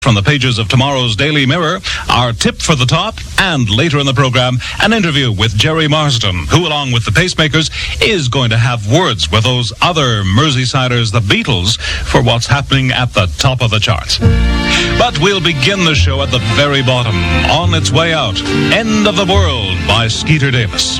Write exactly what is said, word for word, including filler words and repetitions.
From the pages of tomorrow's Daily Mirror, our tip for the top, and later in the program, an interview with Jerry Marsden, who, along with the Pacemakers, is going to have words with those other Merseysiders, the Beatles, for what's happening at the top of the charts. But we'll begin the show at the very bottom, On Its Way Out, End of the World by Skeeter Davis.